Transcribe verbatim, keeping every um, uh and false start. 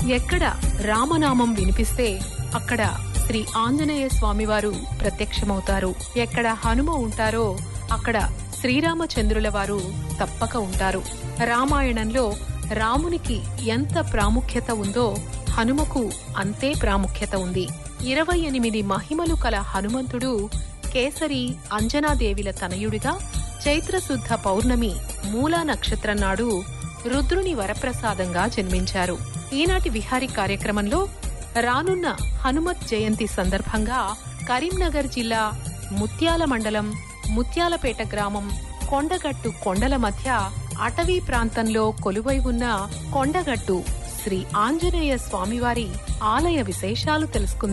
ఎక్కడ రామనామం వినిపిస్తే అక్కడ శ్రీ ఆంజనేయ స్వామివారు ప్రత్యక్షమవుతారు. ఎక్కడ హనుమ ఉంటారో అక్కడ శ్రీరామచంద్రుల వారు తప్పక ఉంటారు. రామాయణంలో రామునికి ఎంత ప్రాముఖ్యత ఉందో హనుమకు అంతే ప్రాముఖ్యత ఉంది. ఇరవై ఎనిమిది మహిమలు కల హనుమంతుడు కేసరి అంజనాదేవిల తనయుడిగా చైత్రశుద్ధ పౌర్ణమి మూలా నక్షత్రం నాడు రుద్రుని వరప్రసాదంగా జన్మించారు. ఈనాటి విహారీ కార్యక్రమంలో రానున్న హనుమత్ జయంతి సందర్భంగా కరీంనగర్ జిల్లా ముత్యాల మండలం ముత్యాలపేట గ్రామం కొండగట్టు కొండల మధ్య అటవీ ప్రాంతంలో కొలువై ఉన్న కొండగట్టు శ్రీ ఆంజనేయ స్వామివారి ఆలయ విశేషాలు తెలుసుకుందాం.